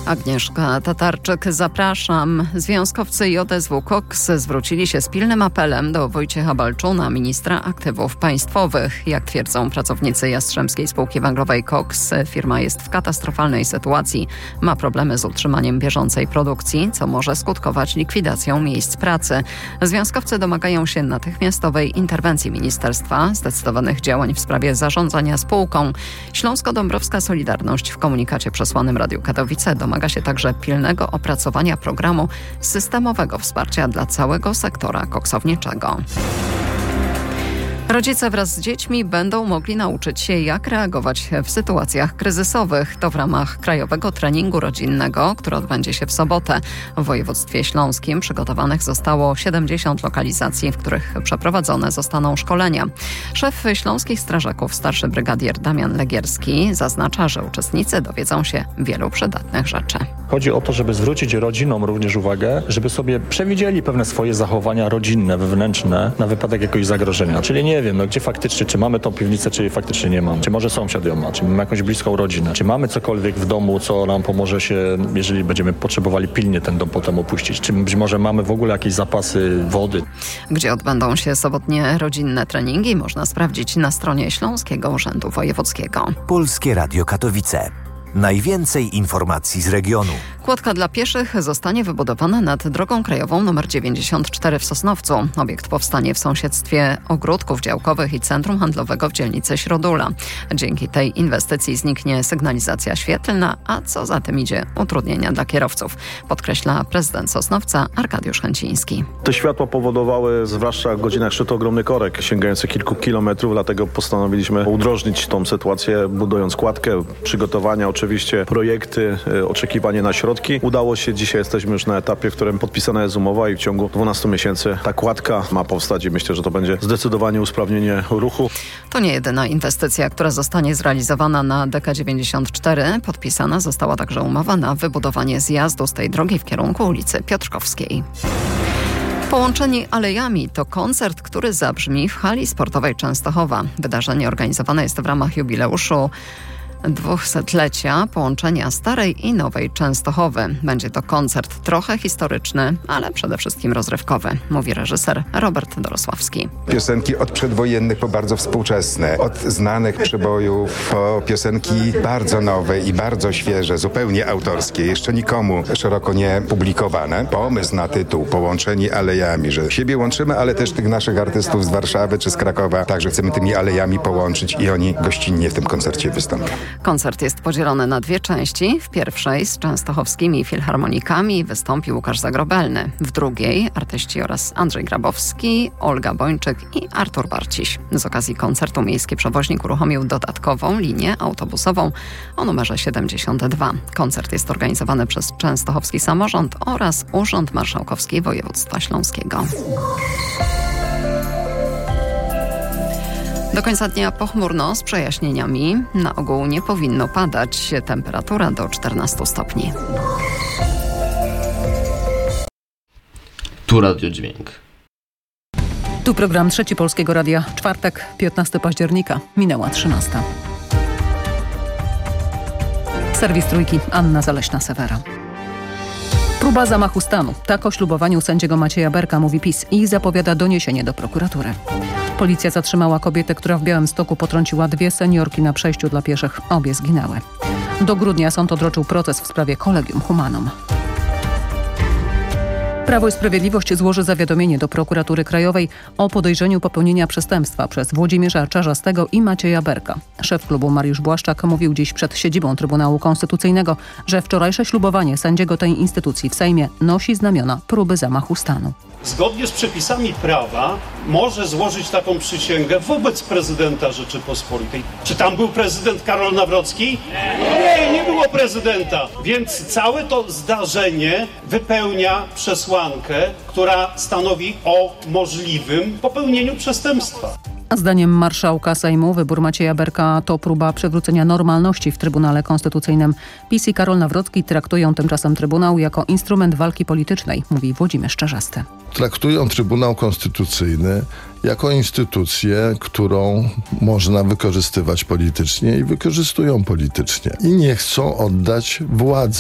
Agnieszka Tatarczyk, zapraszam. Związkowcy JSW KOKS zwrócili się z pilnym apelem do Wojciecha Balczuna, ministra aktywów państwowych. Jak twierdzą pracownicy Jastrzębskiej Spółki Węglowej KOKS, firma jest w katastrofalnej sytuacji. Ma problemy z utrzymaniem bieżącej produkcji, co może skutkować likwidacją miejsc pracy. Związkowcy domagają się natychmiastowej interwencji ministerstwa, zdecydowanych działań w sprawie zarządzania spółką. Śląsko-Dąbrowska Solidarność w komunikacie przesłanym Radiu Katowice domaga się także pilnego opracowania programu systemowego wsparcia dla całego sektora koksowniczego. Rodzice wraz z dziećmi będą mogli nauczyć się, jak reagować w sytuacjach kryzysowych. To w ramach Krajowego Treningu Rodzinnego, który odbędzie się w sobotę. W województwie śląskim przygotowanych zostało 70 lokalizacji, w których przeprowadzone zostaną szkolenia. Szef Śląskich Strażaków, starszy brygadier Damian Legierski, zaznacza, że uczestnicy dowiedzą się wielu przydatnych rzeczy. Chodzi o to, żeby zwrócić rodzinom również uwagę, żeby sobie przewidzieli pewne swoje zachowania rodzinne, wewnętrzne na wypadek jakiegoś zagrożenia. Czyli nie wiem, gdzie faktycznie, czy mamy tą piwnicę, czy jej faktycznie nie mamy. Czy może sąsiad ją ma, czy mamy jakąś bliską rodzinę. Czy mamy cokolwiek w domu, co nam pomoże się, jeżeli będziemy potrzebowali pilnie ten dom potem opuścić. Czy być może mamy w ogóle jakieś zapasy wody. Gdzie odbędą się sobotnie rodzinne treningi, można sprawdzić na stronie Śląskiego Urzędu Wojewódzkiego. Polskie Radio Katowice. Najwięcej informacji z regionu. Kładka dla pieszych zostanie wybudowana nad drogą krajową nr 94 w Sosnowcu. Obiekt powstanie w sąsiedztwie ogródków działkowych i centrum handlowego w dzielnicy Śródula. Dzięki tej inwestycji zniknie sygnalizacja świetlna, a co za tym idzie utrudnienia dla kierowców, podkreśla prezydent Sosnowca Arkadiusz Chęciński. Te światła powodowały, zwłaszcza w godzinach szczytu, ogromny korek sięgający kilku kilometrów, dlatego postanowiliśmy udrożnić tą sytuację, budując kładkę, przygotowania, oczywiście projekty, oczekiwanie na środki. Udało się, dzisiaj jesteśmy już na etapie, w którym podpisana jest umowa i w ciągu 12 miesięcy ta kładka ma powstać i myślę, że to będzie zdecydowanie usprawnienie ruchu. To nie jedyna inwestycja, która zostanie zrealizowana na DK94. Podpisana została także umowa na wybudowanie zjazdu z tej drogi w kierunku ulicy Piotrkowskiej. Połączeni alejami to koncert, który zabrzmi w hali sportowej Częstochowa. Wydarzenie organizowane jest w ramach jubileuszu 200-lecia połączenia Starej i Nowej Częstochowy. Będzie to koncert trochę historyczny, ale przede wszystkim rozrywkowy, mówi reżyser Robert Dorosławski. Piosenki od przedwojennych po bardzo współczesne, od znanych przebojów po piosenki bardzo nowe i bardzo świeże, zupełnie autorskie, jeszcze nikomu szeroko nie publikowane. Pomysł na tytuł Połączeni alejami, że siebie łączymy, ale też tych naszych artystów z Warszawy czy z Krakowa, także chcemy tymi alejami połączyć i oni gościnnie w tym koncercie wystąpią. Koncert jest podzielony na dwie części. W pierwszej z częstochowskimi filharmonikami wystąpi Łukasz Zagrobelny. W drugiej artyści oraz Andrzej Grabowski, Olga Bończyk i Artur Barciś. Z okazji koncertu miejski przewoźnik uruchomił dodatkową linię autobusową o numerze 72. Koncert jest organizowany przez Częstochowski Samorząd oraz Urząd Marszałkowski Województwa Śląskiego. Do końca dnia pochmurno z przejaśnieniami. Na ogół nie powinno padać. Temperatura do 14 stopni. Tu Radiodźwięk. Tu program Trzeci Polskiego Radia. Czwartek, 15 października. Minęła 13. Serwis Trójki. Anna Zaleśna-Sewera. Próba zamachu stanu. Tak o ślubowaniu sędziego Macieja Berka mówi PiS i zapowiada doniesienie do prokuratury. Policja zatrzymała kobietę, która w Białymstoku potrąciła dwie seniorki na przejściu dla pieszych. Obie zginęły. Do grudnia sąd odroczył proces w sprawie Collegium Humanum. Prawo i Sprawiedliwość złoży zawiadomienie do Prokuratury Krajowej o podejrzeniu popełnienia przestępstwa przez Włodzimierza Czarzastego i Macieja Berka. Szef klubu Mariusz Błaszczak mówił dziś przed siedzibą Trybunału Konstytucyjnego, że wczorajsze ślubowanie sędziego tej instytucji w Sejmie nosi znamiona próby zamachu stanu. Zgodnie z przepisami prawa może złożyć taką przysięgę wobec prezydenta Rzeczypospolitej. Czy tam był prezydent Karol Nawrocki? Nie było prezydenta. Więc całe to zdarzenie wypełnia przesłankę, która stanowi o możliwym popełnieniu przestępstwa. Zdaniem marszałka Sejmu wybór Macieja Berka to próba przywrócenia normalności w Trybunale Konstytucyjnym. PiS i Karol Nawrocki traktują tymczasem Trybunał jako instrument walki politycznej, mówi Włodzimierz Czarzasty. Traktują Trybunał Konstytucyjny jako instytucję, którą można wykorzystywać politycznie i wykorzystują politycznie. I nie chcą oddać władzy.